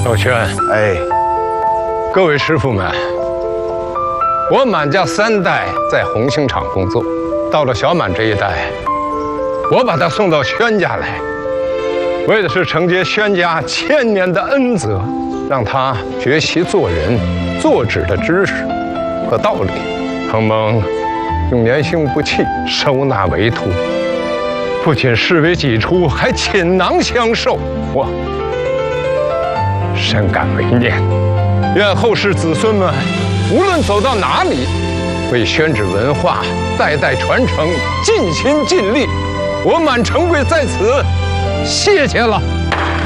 老轩， 哎， 各位师傅们，我满家3代在红星厂工作，到了小满这一代，我把他送到轩家来，为的是承接轩家1000年的恩泽，让他学习做人、做纸的知识和道理。承蒙用年兴不弃收纳为徒，不仅视为己出，还倾囊相授，我深感为念。愿后世子孙们无论走到哪里，为宣纸文化代代传承尽心尽力。我满城贵在此，谢谢了。